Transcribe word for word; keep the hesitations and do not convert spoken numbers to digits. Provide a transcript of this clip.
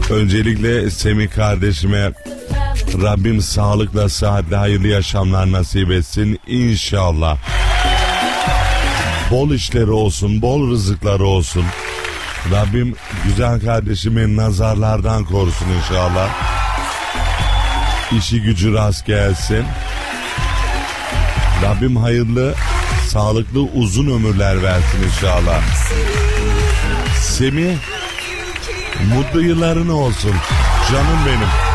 Öncelikle Semih kardeşime Rabbim sağlıkla, sıhhatle, hayırlı yaşamlar nasip etsin inşallah. Bol işleri olsun, bol rızıkları olsun. Rabbim güzel kardeşimi nazarlardan korusun inşallah. İşi gücü rast gelsin. Rabbim hayırlı, sağlıklı, uzun ömürler versin inşallah. Semih, mutlu yılların olsun. Canım benim.